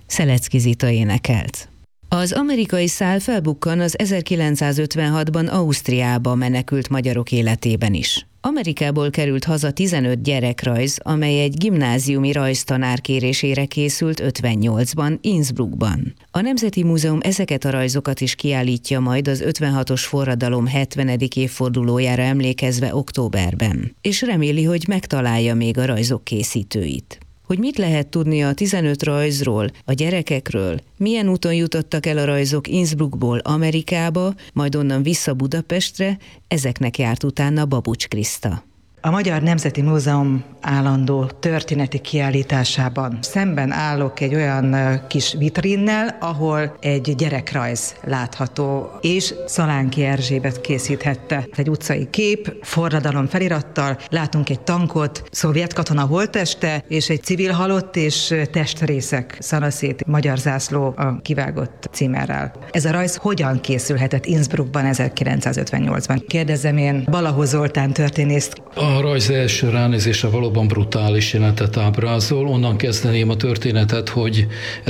Szelecki Zita énekelt. Az amerikai szál felbukkan az 1956-ban Ausztriába menekült magyarok életében is. Amerikából került haza 15 gyerekrajz, amely egy gimnáziumi rajztanár kérésére készült 58-ban Innsbruckban. A Nemzeti Múzeum ezeket a rajzokat is kiállítja majd az 56-os forradalom 70. évfordulójára emlékezve októberben, és reméli, hogy megtalálja még a rajzok készítőit. Hogy mit lehet tudni a 15 rajzról, a gyerekekről, milyen úton jutottak el a rajzok Innsbruckból Amerikába, majd onnan vissza Budapestre, ezeknek járt utána Babucs Kriszta. A Magyar Nemzeti Múzeum állandó történeti kiállításában szemben állok egy olyan kis vitrinnel, ahol egy gyerekrajz látható, és Szalánki Erzsébet készíthette. Egy utcai kép, forradalom felirattal, látunk egy tankot, szovjet katona holtteste, és egy civil halott, és testrészek szanaszét, magyar zászló a kivágott címerrel. Ez a rajz hogyan készülhetett Innsbruckban 1958-ban? Kérdezem én Balahó Zoltán történészt. A rajz első ránézésre valóban brutális jelenetet ábrázol. Onnan kezdeném a történetet, hogy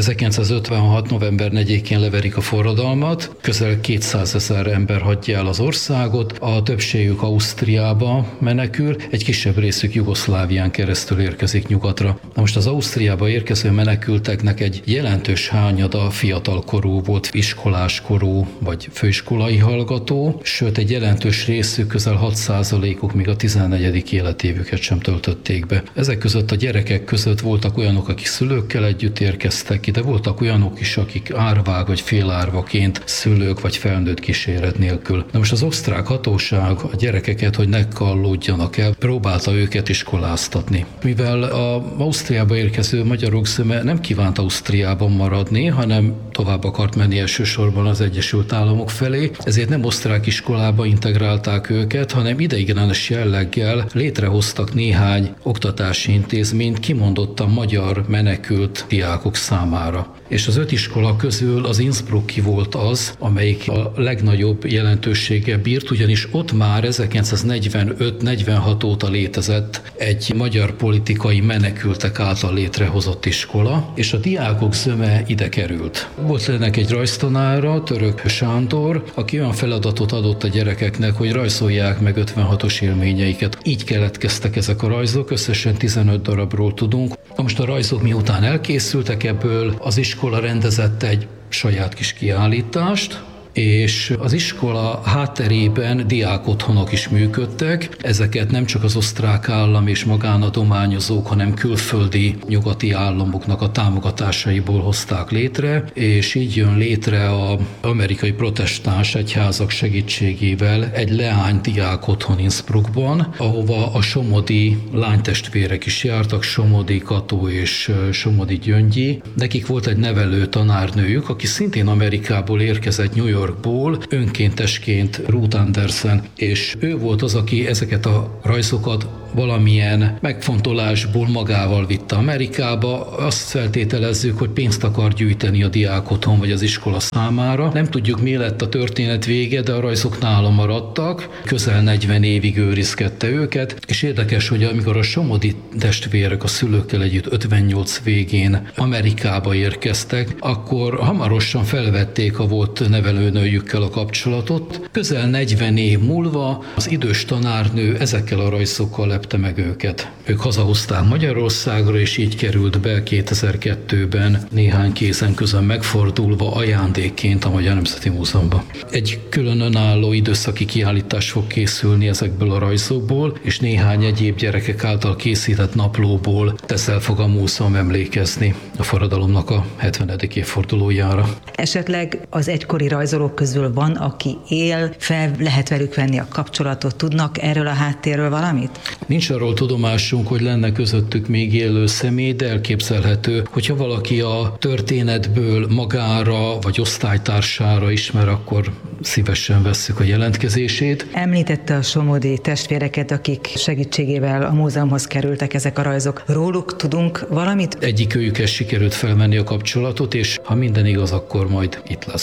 1956. november 4-én leverik a forradalmat. Közel 200 000 ember hagyja el az országot. A többségük Ausztriába menekül, egy kisebb részük Jugoszlávián keresztül érkezik nyugatra. Na most az Ausztriába érkező menekülteknek egy jelentős hányada fiatalkorú volt, iskoláskorú vagy főiskolai hallgató, sőt egy jelentős részük, közel 6%-uk még a 14. életévüket sem töltötték be. Ezek között a gyerekek között voltak olyanok, akik szülőkkel együtt érkeztek ide, voltak olyanok is, akik árvág vagy félárvaként, szülők vagy felnőtt kíséret nélkül. Na most az osztrák hatóság a gyerekeket, hogy ne kallódjanak el, próbálta őket iskoláztatni. Mivel az Ausztriába érkező magyarok zöme nem kívánt Ausztriában maradni, hanem tovább akart menni elsősorban az Egyesült Államok felé, ezért nem osztrák iskolába integrálták őket, hanem ideiglenes jelleggel létrehoztak néhány oktatási intézményt kimondottan magyar menekült diákok számára. És az 5 iskola közül az Innsbrucki volt az, amelyik a legnagyobb jelentőséggel bírt, ugyanis ott már 1945-46 óta létezett egy magyar politikai menekültek által létrehozott iskola, és a diákok zöme ide került. Volt ennek egy rajztanára, Török Sándor, aki olyan feladatot adott a gyerekeknek, hogy rajzolják meg 56-os élményeiket. Így keletkeztek ezek a rajzok, összesen 15 darabról tudunk. Na most a rajzok miután elkészültek ebből, az iskola rendezett egy saját kis kiállítást, és az iskola hátterében diákotthonok is működtek. Ezeket nem csak az osztrák állam és magánadományozók, hanem külföldi nyugati államoknak a támogatásaiból hozták létre, és így jön létre az amerikai protestáns egyházak segítségével egy leány diákotthon Innsbruckban, ahova a somodi lánytestvérek is jártak, Somodi Kató és Somodi Gyöngyi. Nekik volt egy nevelő tanárnőjük, aki szintén Amerikából érkezett, New Yorkból, önkéntesként Ruth Anderson, és ő volt az, aki ezeket a rajzokat valamilyen megfontolásból magával vitte Amerikába. Azt feltételezzük, hogy pénzt akar gyűjteni a diákotthon vagy az iskola számára. Nem tudjuk, mi lett a történet vége, de a rajzok nála maradtak. Közel 40 évig őrizkedte őket, és érdekes, hogy amikor a Somodi testvérek a szülőkkel együtt 58 végén Amerikába érkeztek, akkor hamarosan felvették a volt nevelőnőjükkel a kapcsolatot. Közel 40 év múlva az idős tanárnő ezekkel a rajzokkal lepte meg őket. Ők hazahozták Magyarországra, és így került be 2002-ben néhány kézen közön megfordulva ajándékként a Magyar Nemzeti Múzeumba. Egy külön önálló időszaki kiállítás fog készülni ezekből a rajzokból, és néhány egyéb gyerekek által készített naplóból teszel fog a múzeum emlékezni a forradalomnak a 70. évfordulójára. Esetleg az egykori rajzolók közül van, aki él, fel lehet velük venni a kapcsolatot, tudnak erről a háttérről valamit? Nincs arról tudomásunk, hogy lenne közöttük még élő személy, de elképzelhető, hogyha valaki a történetből magára vagy osztálytársára ismer, akkor szívesen vesszük a jelentkezését. Említette a somodi testvéreket, akik segítségével a múzeumhoz kerültek ezek a rajzok. Róluk tudunk valamit? Egyikőjükhez sikerült felvenni a kapcsolatot, és ha minden igaz, akkor majd itt lesz.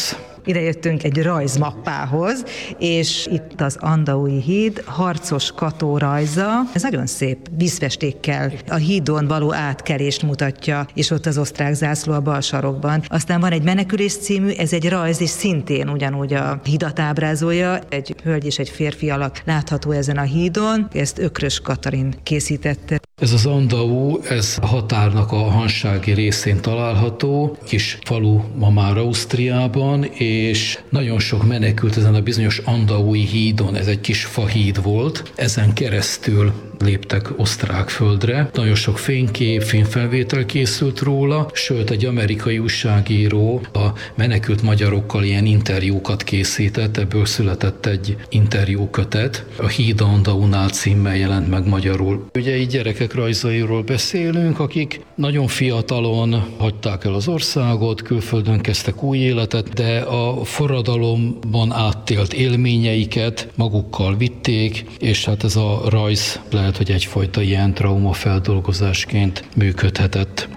Idejöttünk egy rajzmappához, és itt az Andaui híd harcos Kató rajza. Ez nagyon szép vízfestékkel a hídon való átkelést mutatja, és ott az osztrák zászló a bal sarokban. Aztán van egy Menekülés című, ez egy rajz, és szintén ugyanúgy a hidat ábrázolja. Egy hölgy és egy férfi alak látható ezen a hídon. Ezt Ökrös Katalin készítette. Ez az Andau, ez a határnak a hansági részén található, kis falu ma már Ausztriában, és nagyon sok menekült ezen a bizonyos Andaui hídon, ez egy kis fahíd volt, ezen keresztül léptek osztrák földre. Nagyon sok fénykép, filmfelvétel készült róla, sőt egy amerikai újságíró a menekült magyarokkal ilyen interjúkat készített, ebből született egy interjúkötet. A Híd Andaunál címmel jelent meg magyarul. Ugye így gyerekek rajzairól beszélünk, akik nagyon fiatalon hagyták el az országot, külföldön kezdtek új életet, de a forradalomban áttélt élményeiket magukkal vitték, és hát ez a rajz lehet, hogy egyfajta ilyen traumafeldolgozásként működhetett.